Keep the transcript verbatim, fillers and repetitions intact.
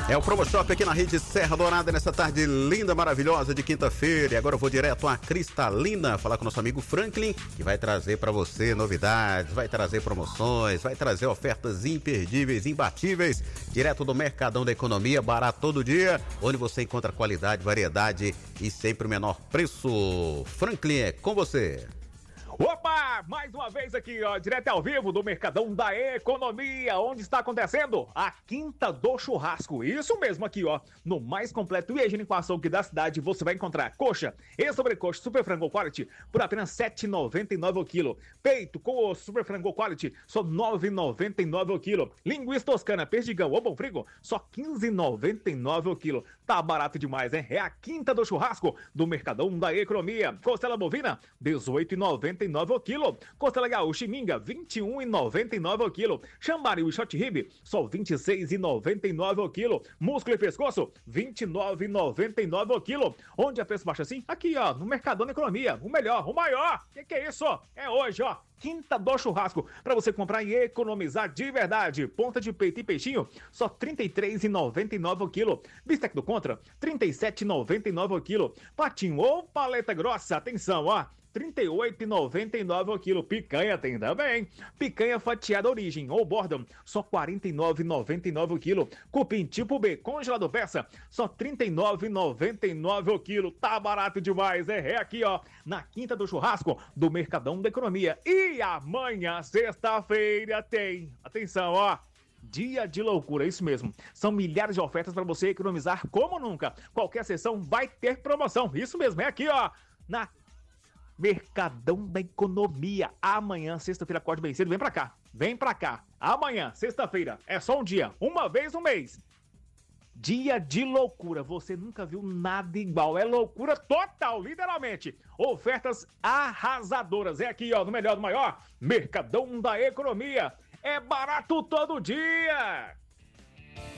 É o Promo Shop aqui na rede Serra Dourada nessa tarde linda, maravilhosa de quinta-feira. E agora eu vou direto à Cristalina falar com o nosso amigo Franklin, que vai trazer para você novidades, vai trazer promoções, vai trazer ofertas imperdíveis, imbatíveis, direto do Mercadão da Economia, barato todo dia, onde você encontra qualidade, variedade e sempre o menor preço. Franklin, é com você. Opa, mais uma vez aqui, ó, direto ao vivo do Mercadão da Economia, onde está acontecendo a Quinta do Churrasco. Isso mesmo aqui, ó, no mais completo e higiênico açougue da cidade, você vai encontrar coxa e sobrecoxa Super Frango Quality por apenas sete reais e noventa e nove centavos o quilo. Peito com o Super Frango Quality, só nove reais e noventa e nove centavos o quilo. Linguiça toscana, perdigão ou bom frigo, só quinze reais e noventa e nove centavos o quilo. Tá barato demais, hein? É a Quinta do Churrasco do Mercadão da Economia. Costela bovina, dezoito reais e noventa e nove centavos o quilo. Costela gaúcha e minga, vinte e um reais e noventa e nove centavos o quilo. Chambari e short rib, só vinte e seis reais e noventa e nove centavos o quilo. Músculo e pescoço, vinte e nove reais e noventa e nove centavos o quilo. Onde é preço baixo assim? Aqui, ó, no Mercadão da Economia. O melhor, o maior. Que que é isso? É hoje, ó. Quinta do Churrasco, para você comprar e economizar de verdade. Ponta de peito e peixinho, só trinta e três reais e noventa e nove centavos o quilo. Bistec do Contra, trinta e sete reais e noventa e nove centavos o quilo. Patinho ou paleta grossa, atenção, ó, trinta e oito reais e noventa e nove centavos o quilo. Picanha tem também. Picanha fatiada origem ou bordão, só quarenta e nove reais e noventa e nove centavos o quilo. Cupim tipo B, congelado peça, só trinta e nove reais e noventa e nove centavos o quilo. Tá barato demais, é, é aqui, ó, na Quinta do Churrasco do Mercadão da Economia. E amanhã, sexta-feira, tem, atenção, ó, dia de loucura, isso mesmo. São milhares de ofertas para você economizar como nunca. Qualquer sessão vai ter promoção. Isso mesmo, é aqui, ó, na Mercadão da Economia. Amanhã, sexta-feira, acorde bem cedo. Vem pra cá, vem pra cá. Amanhã, sexta-feira, é só um dia, uma vez no mês. Dia de loucura, você nunca viu nada igual, é loucura total, literalmente. Ofertas arrasadoras, é aqui, ó, no melhor do maior, Mercadão da Economia. É barato todo dia.